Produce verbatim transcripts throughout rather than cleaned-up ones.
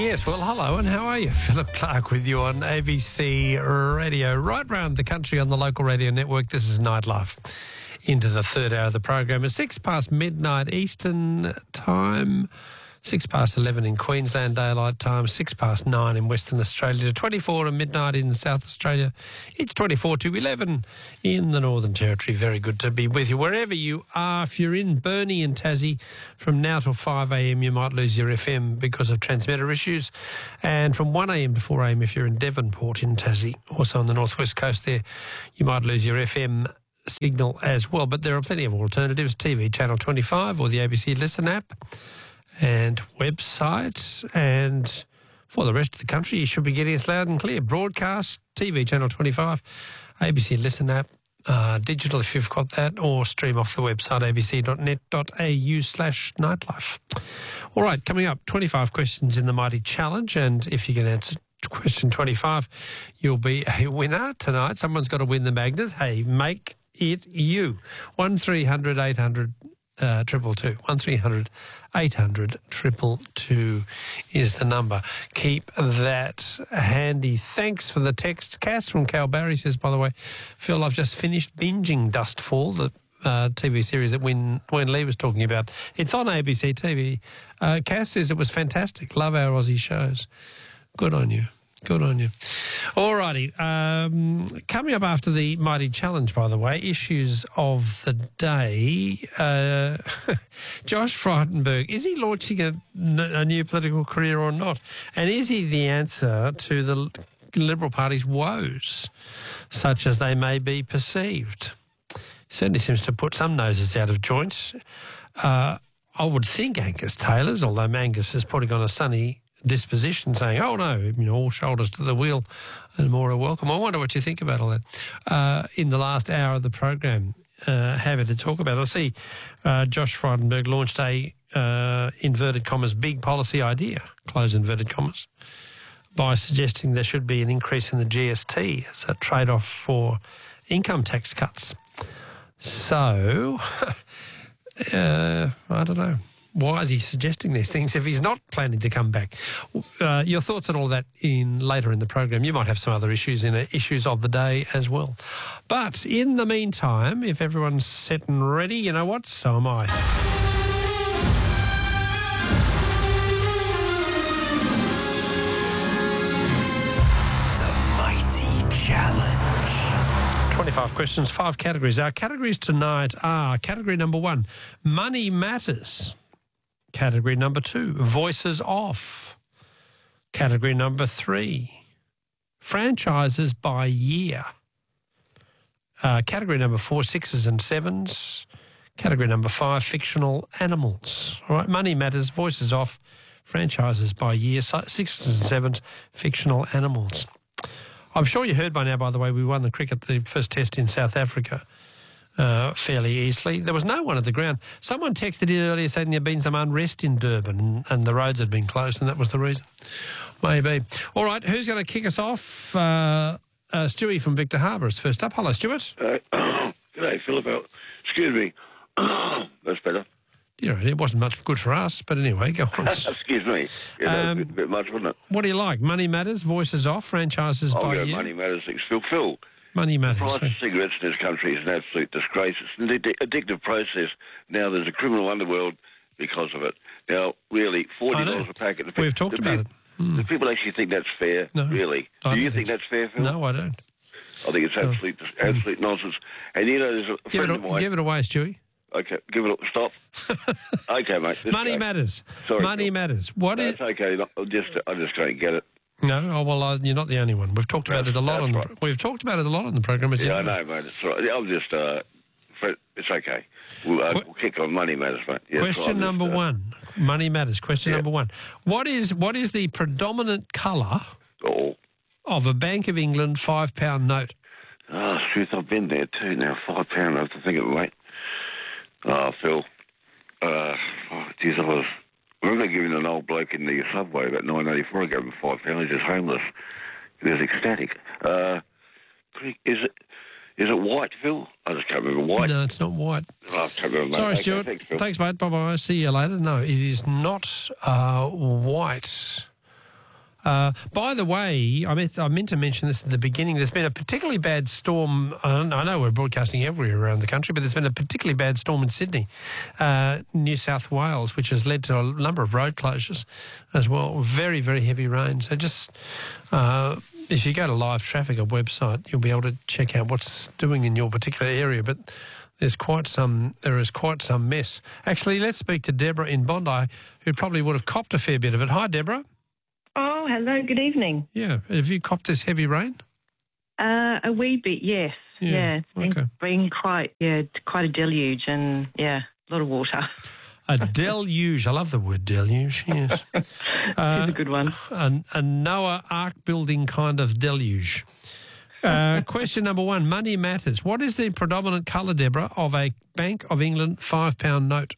Yes, well, hello, and how are you? Philip Clark with you on A B C Radio, right round the country on the local radio network. This is Nightlife. Into the third hour of the program. It's six past midnight Eastern time, six past eleven in Queensland Daylight Time, six past nine in Western Australia, to twenty-four to midnight in South Australia. It's twenty-four to eleven in the Northern Territory. Very good to be with you. Wherever you are, if you're in Burnie and Tassie, from now till five a.m. you might lose your F M because of transmitter issues. And from one a.m. to four a.m. if you're in Devonport in Tassie, also on the northwest coast there, you might lose your F M signal as well. But there are plenty of alternatives. T V Channel twenty-five or the A B C Listen app and websites. And for the rest of the country, you should be getting us loud and clear. Broadcast, T V Channel twenty-five, A B C Listen app, uh, digital if you've got that, or stream off the website a b c dot net dot a u slash nightlife. All right, coming up, twenty-five questions in the Mighty Challenge, and if you can answer question twenty-five, you'll be a winner tonight. Someone's got to win the magnet. Hey, make it you. one three hundred eight hundred uh, triple two. one three hundred eight hundred triple two is the number. Keep that handy. Thanks for the text. Cass from Calbarry says, by the way, Phil, I've just finished binging Dustfall, the uh, T V series that Win, Win Lee was talking about. It's on A B C T V. Uh, Cass says it was fantastic. Love our Aussie shows. Good on you. Good on you. All righty. Um, coming up after the Mighty Challenge, by the way, issues of the day. Uh, Josh Frydenberg, is he launching a, a new political career or not? And is he the answer to the Liberal Party's woes, such as they may be perceived? He certainly seems to put some noses out of joints. Uh, I would think Angus Taylor's, although Angus is putting on a sunny disposition, saying, oh no, you know, all shoulders to the wheel and more are welcome. I wonder what you think about all that. Uh, in the last hour of the program, uh, happy to talk about it. I see uh, Josh Frydenberg launched a, uh, inverted commas, big policy idea, close inverted commas, by suggesting there should be an increase in the G S T as a trade-off for income tax cuts. So, uh, I don't know. Why is he suggesting these things if he's not planning to come back? Uh, your thoughts on all that in later in the program. You might have some other issues in uh, issues of the day as well. But in the meantime, if everyone's set and ready, you know what? So am I. The Mighty Challenge. twenty-five questions, five categories. Our categories tonight are category number one, Money Matters. Category number two, Voices Off. Category number three, Franchises by Year. Uh, category number four, Sixes and Sevens. Category number five, Fictional Animals. All right, Money Matters, Voices Off, Franchises by Year, Sixes and Sevens, Fictional Animals. I'm sure you heard by now, by the way, we won the cricket, the first test in South Africa. Uh, fairly easily. There was no one at the ground. Someone texted in earlier saying there had been some unrest in Durban and, and the roads had been closed, and that was the reason. Maybe. All right, who's going to kick us off? Uh, uh, Stewie from Victor Harbour is first up. Hello, Stuart. Uh, G'day, Philip. Excuse me. That's better. You know, it wasn't much good for us, but anyway, go on. Excuse me. Yeah, that Um, was a bit, bit much, wasn't it? What do you like? Money Matters, Voices Off, Franchises I'll by go Year? Money Matters. Phil, Phil. Money Matters. The price of cigarettes in this country is an absolute disgrace. It's an addic- addictive process. Now there's a criminal underworld because of it. Now, really, forty dollars a packet. The, We've talked the, about the, it. Mm. Do people actually think that's fair? No, really? I Do you don't think think that's fair, Phil? No, I don't. I think it's absolute, No. absolute nonsense. And you know, there's a Give friend it, of mine. give it away, Stewie. Okay, give it a stop. Okay, mate. let's Money go. Matters. Sorry, Money Phil. Matters. What is... That's okay. No, I just, I just don't get it. No, oh, well, uh, you're not the only one. We've talked about That's- it a lot on the. that's right. We've talked about it a lot on the program. Yeah, I know, mate. It's all right. I'm just, uh, Fred, it's okay. We'll, uh, Qu- we'll kick on Money Matters, mate. Yeah, it's Question all right. I'm number just, uh, one. Money Matters. Question Yeah. number one. What is what is the predominant colour Oh, of a Bank of England five pound note? oh, truth, I've been there too now. Five pound, I have to think of it, mate. Oh, Phil. Uh, oh, geez, I was... I remember giving an old bloke in the subway about nineteen eighty-four, I gave him five pounds, he's just homeless. He was ecstatic. Uh, is it is it white, Phil? I just can't remember white. No, it's not white. Oh, I can't remember, mate. Sorry, Okay, Stuart. Thanks, Phil. mate. Bye bye. See you later. No, it is not uh, white. Uh, by the way, I meant, I meant to mention this at the beginning. There's been a particularly bad storm. I know we're broadcasting everywhere around the country, but there's been a particularly bad storm in Sydney, uh, New South Wales, which has led to a number of road closures as well. Very, very heavy rain. So just uh, if you go to Live Traffic, a website, you'll be able to check out what's doing in your particular area. But there's quite some. There is quite some mess. Actually, let's speak to Deborah in Bondi, who probably would have copped a fair bit of it. Hi, Deborah. Oh, hello. Good evening. Yeah. Have you copped this heavy rain? Uh, a wee bit, yes. Yeah, Yeah. It's been, okay. been quite, yeah, quite a deluge and, yeah, a lot of water. A deluge. I love the word deluge, yes. It's Uh, a good one. a, a Noah Ark building kind of deluge. Uh, question number one, money matters. What is the predominant colour, Deborah, of a Bank of England five pound note?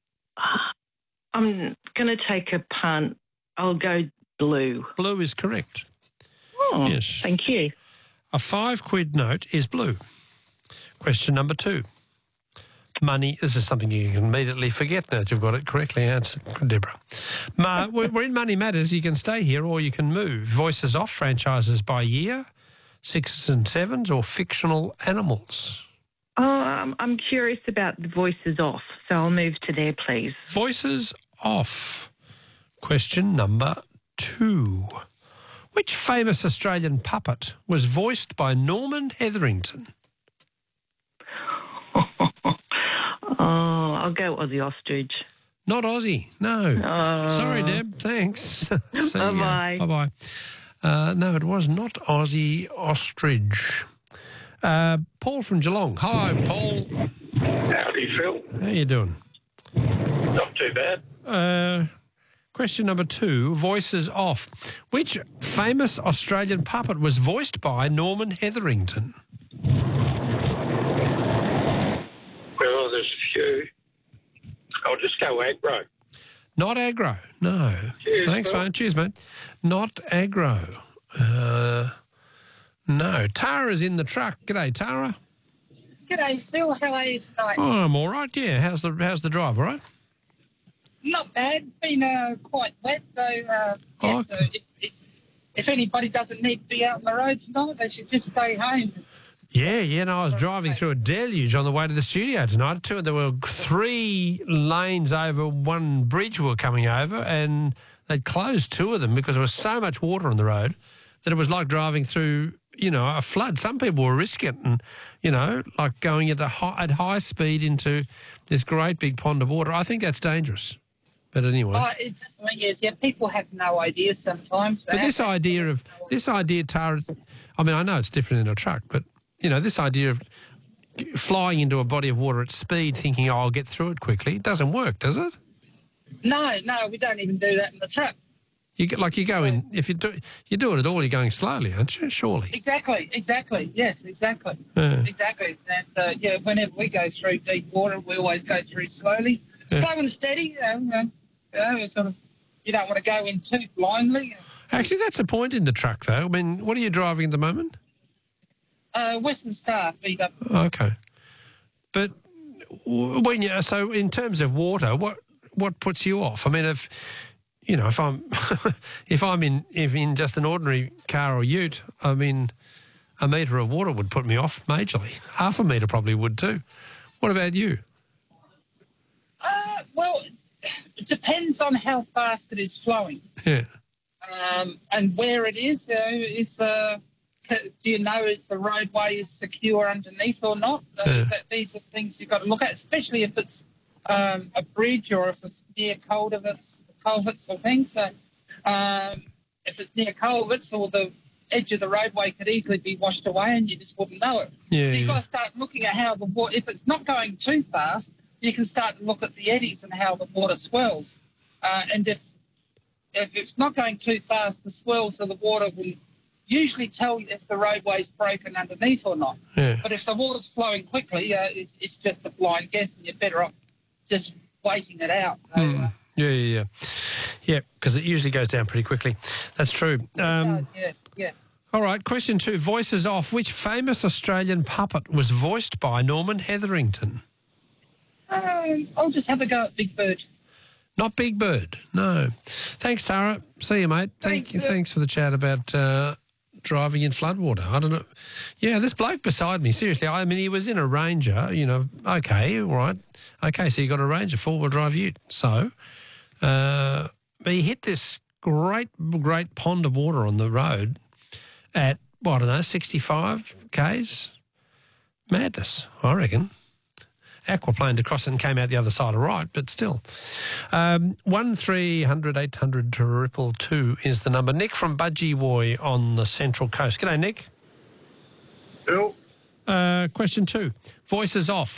I'm going to take a punt. I'll go blue. Blue is correct. Oh, Yes. thank you. A five quid note is blue. Question number two. Money, this is something you can immediately forget now that you've got it correctly answered, Deborah. Ma, we're in Money Matters. You can stay here or you can move. Voices off, franchises by year, sixes and sevens, or fictional animals. Oh, um, I'm curious about the voices off, so I'll move to there, please. Voices off. Question number two. Which famous Australian puppet was voiced by Norman Hetherington? Oh, I'll go Aussie Ostrich. Not Aussie, no. Oh. Sorry, Deb, thanks. See ya. Bye-bye. Bye-bye. Uh, no, it was not Aussie Ostrich. Uh, Paul from Geelong. Hi, Paul. Howdy, Phil. How you doing? Not too bad. Uh, question number two, voices off. Which famous Australian puppet was voiced by Norman Hetherington? Well, there's a few. I'll just go aggro. Not aggro, no. Cheers, Thanks, Paul. mate. Cheers, mate. Not aggro. Uh, no. Tara's in the truck. G'day, Tara. G'day, Phil. How are you tonight? Oh, I'm all right, yeah. How's the how's the drive, all right? Not bad. Been uh, quite wet, though. Uh, Oh, yes, uh, if, if, if anybody doesn't need to be out on the road tonight, they should just stay home. Yeah, yeah. No, I was driving through a deluge on the way to the studio tonight. Two, there were three lanes over one bridge we were coming over, and they'd closed two of them because there was so much water on the road that it was like driving through, you know, a flood. Some people were risking it and, you know, like going at, a high, at high speed into this great big pond of water. I think that's dangerous. But anyway. Oh, it definitely is. Yeah, people have no idea sometimes. They But this have idea of, this idea, Tara, I mean, I know it's different in a truck, but, you know, this idea of flying into a body of water at speed thinking, oh, I'll get through it quickly, it doesn't work, does it? No, no, we don't even do that in the truck. You get, like you go in, if you do, you do it at all, you're going slowly, aren't you? Surely. Exactly, exactly. Yes, exactly. Yeah. Exactly. And, uh, yeah, whenever we go through deep water, we always go through slowly. Yeah. Slow and steady, you know, you know, you know, sort of, you don't want to go in too blindly. Actually, that's the point in the truck, though. I mean, what are you driving at the moment? Uh, Western Star, B W. Okay. But w- when you, so in terms of water, what what puts you off? I mean, if, you know, if I'm if I'm in if in just an ordinary car or ute, I mean, a metre of water would put me off majorly. Half a metre probably would too. What about you? Uh, well, it depends on how fast it is flowing, Yeah. um, and where it is. You know, is uh, do you know is the roadway is secure underneath or not? Uh, Yeah. that, these are things you've got to look at, especially if it's um, a bridge or if it's near culverts, culverts or things. So, um, if it's near culverts or the edge of the roadway could easily be washed away and you just wouldn't know it. Yeah, so you've yeah. got to start looking at how the water, if it's not going too fast, you can start to look at the eddies and how the water swells. Uh, and if if it's not going too fast, the swells of the water will usually tell you if the roadway's broken underneath or not. Yeah. But if the water's flowing quickly, uh, it's, it's just a blind guess and you're better off just waiting it out. So, Mm. uh, Yeah, yeah, yeah. Yeah, because it usually goes down pretty quickly. That's true. Um, yes, yes. all right, question two. Voices off. Which famous Australian puppet was voiced by Norman Hetherington? Um, I'll just have a go at Big Bird. Not Big Bird, no. Thanks, Tara. See you, mate. Thank Thanks, you. uh, Thanks for the chat about uh, driving in floodwater. I don't know. Yeah, this bloke beside me, seriously, I mean, he was in a Ranger, you know, okay, all right. Okay, so you got a Ranger, four-wheel drive ute. So, uh, but he hit this great, great pond of water on the road at, well, I don't know, sixty-five kays. Madness, I reckon. Aquaplaned across it and came out the other side, all right, but still. Um, one three hundred eight hundred triple two is the number. Nick from Budgewoi on the Central Coast. G'day, Nick. Bill, Uh, question two. Voices off.